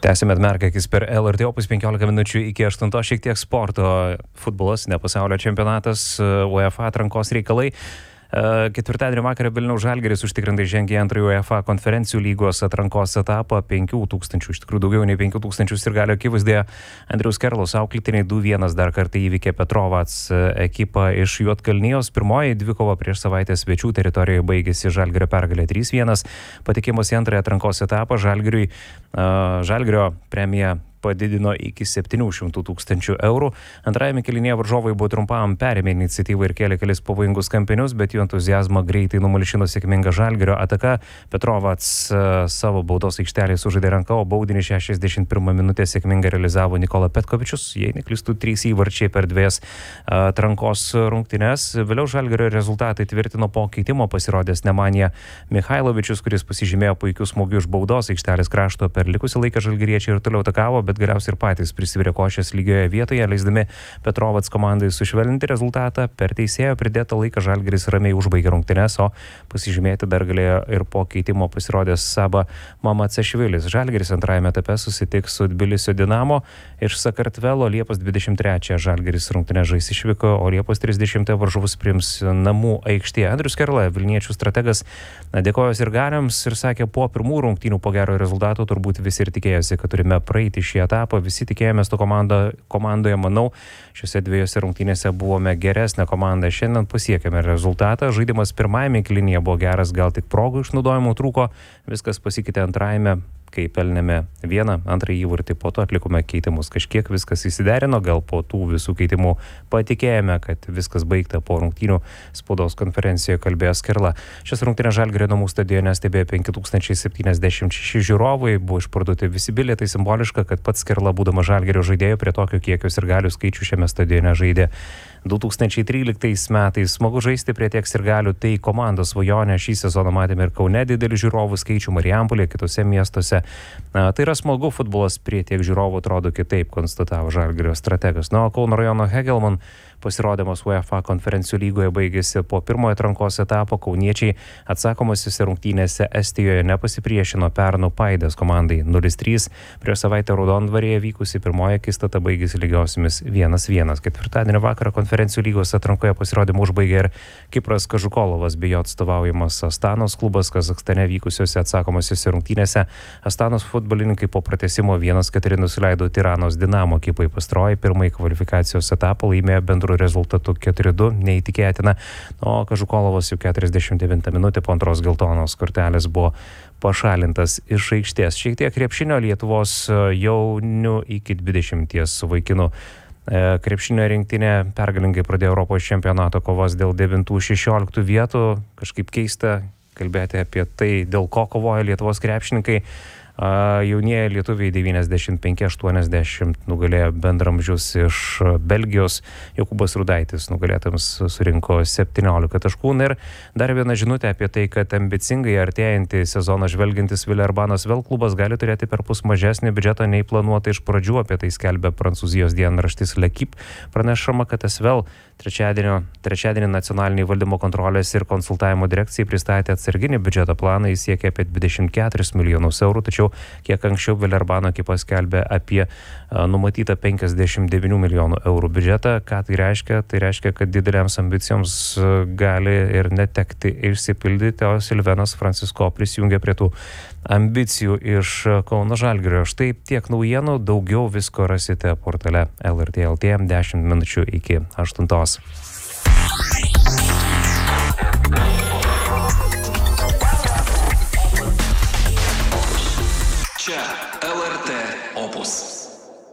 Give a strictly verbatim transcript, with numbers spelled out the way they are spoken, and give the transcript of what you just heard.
Tęsime atmerkakis per L R T opus penkiolika minučių iki aštuntos, šiek tiek sporto. Futbolas, ne pasaulio čempionatas, UEFA atrankos reikalai. Ketvirtadienio vakarą Vilniaus Žalgiris užtikrintai žengė antrąjį UEFA konferencijų lygos atrankos etapą. penkių tūkstančių, iš tikrųjų daugiau nei penkių tūkstančių sirgalių akivaizdoje. Andriaus Skerlos auklėtiniai du vienas dar kartą įveikė Petrovats ekipą iš Juodkalnijos. Pirmoji dvikova prieš savaitę svečių teritorijoje baigėsi Žalgirio pergalė trys vienas. Patikimas į antrąją atrankos etapą Žalgiriui Žalgirio premiją padidino iki septynių šimtų tūkstančių eurų. Antrajame kėlinyje varžovai buvo trumpam perėmė iniciatyvą ir kėlė kelis pavojingus kampinius, bet jų entuziazmą greitai numalšino sėkminga Žalgirio ataka. Petrovats savo baudos aikštelėje sužaidė ranką, o baudinį šešiasdešimt pirmą minutę sėkmingai realizavo Nikola Petkovičius. Jei neklystu, trys įvarčiai per dviejas atrankos rungtynes. Vėliau Žalgirio rezultatai tvirtino po keitimo pasirodęs Nemanja Michailovičius, kuris pasižymėjo puikius smūgius iš baudos aikštelės krašto. Per likusį laiką žalgiriečiai ir toliau atakavo, bet galiausiai ir patys prisivirė košės lygioje vietoje, leisdami Petrovats komandai sušvelninti rezultatą. Per teisėjo pridėtą laiką Žalgiris ramiai užbaigė rungtynes, o pasižymėti dar galėjo ir po keitimo pasirodęs Saba Mamacašvilis. Žalgiris antrajame etape susitiks su Tbilisio Dinamo iš Sakartvelo. Liepos dvidešimt trečiąją Žalgiris rungtynės žais išvyko, o Liepos trisdešimtąją varžovus priims namų aikštėje. Andrius Skerla, Vilniečių strategas, dėkojo sirgaliams ir sakė, po pirmų rungtynių po gero rezultato turbūt visi ir tikėjosi, kad turime praeiti šį etapą. Visi tikėjomės to komanda, komandoje, manau, šiuose dviejose rungtynėse buvome geresnė komanda. Šiandien pasiekėme rezultatą. Žaidimas pirmajame kėlinyje buvo geras, gal tik progų išnaudojimų trūko. Viskas pasikeitė antrajame, kai pelnėme vieną, antrąjį įvartį, po to atlikome keitimus. Kažkiek viskas įsiderino, gal po tų visų keitimų patikėjome, kad viskas baigta. Po rungtynių spaudos konferencijoje kalbėjo Skerla. Šias rungtynės Žalgirio namų stadione stebėjo penki tūkstančiai septyniasdešimt šeši žiūrovai, buvo išparduoti visi bilietai. Simboliška, kad pats Skerla, būdama Žalgirio žaidėjų, prie tokio kiekio sirgalių skaičių šiame stadione žaidė du tūkstančiai tryliktais metais. Smagu žaisti prie tiek sirgalių, tai komandos svajonė. Šį sezoną matėme ir Kaune didelį žiūrovų skaičių, Marijampolėje, kitose miestuose. Na, tai yra smagu, futbolas prie tiek žiūrovų atrodo kitaip, konstatavo Žalgirio strategas. Na, o Kauno rajono Hegelman pasirodymas UEFA konferencijų lygoje baigėsi po pirmojo atrankos etapo. Kauniečiai atsakomosiose rungtynėse Estijoje nepasipriešino Pernų Paidės komandai nulis trys. Prieš savaitę Raudondvaryje vykusi pirmoji akistata baigėsi lygiosiamis vienas vienas. Ketvirtadienio vakarą konferencijų lygos atrankoje pasirodymą užbaigė ir Kipras Kažukolovas bei jo atstovaujamas Astanos klubas. Kazachstane vykusiose atsakomosiose rungtynėse Astanos futbolininkai po pratęsimo vienas keturi nusileido Tiranos Dinamo ekipai. Pastaroji pirmąjį kvalifikacijos etapą laimėjo bendru rezultatu keturi du, neįtikėtina. O Kažukolovas jau keturiasdešimt devintą minutę po antros geltonos kortelės buvo pašalintas iš aikštės. Šiek tiek krepšinio. Lietuvos jaunių iki dvidešimties vaikinų krepšinio rinktinė pergalingai pradėjo Europos čempionato kovas dėl devintų šešioliktų vietų. Kažkaip keista kalbėti apie tai, dėl ko kovoja Lietuvos krepšininkai. Jaunieji lietuviai devyniasdešimt penki aštuoniasdešimt nugalėjo bendramžius iš Belgijos. Jokūbas Rudaitis nugalėtams surinko septyniolika taškų. Ir dar viena žinutė apie tai, kad ambicingai artėjantį sezoną žvelgiantis Vileurbanas Vel klubas gali turėti perpus mažesnį biudžetą nei planuota iš pradžių. Apie tai skelbia Prancūzijos dienraštis L'Equipe. Pranešama, kad Asvel trečiadienį, trečiadienį nacionaliniai valdymo kontrolės ir konsultavimo direkcijai pristatė atsarginį biudžeto planą. Jis siekia apie dvidešimt keturis milijonus eurų, tačiau kiek anksčiau Vileurbanio ekipa skelbė apie numatytą penkiasdešimt devynių milijonų eurų biudžetą. Ką tai reiškia? Tai reiškia, kad didelėms ambicijoms gali ir netekti išsipildyti, o Silvenas Francisko prisijungia prie tų ambicijų iš Kauno Žalgirio. Štai tiek naujienų, daugiau visko rasite portale L R T L T dešimt minučių iki aštuntos.